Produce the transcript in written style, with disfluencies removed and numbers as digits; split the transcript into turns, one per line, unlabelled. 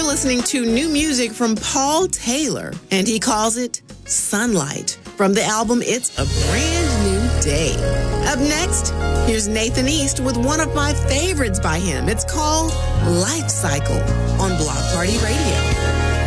listening to new music from Paul Taylor, and he calls it Sunlight from the album It's a Brand New Day. Up next, here's Nathan East with one of my favorites by him. It's called Life Cycle on Block Party Radio.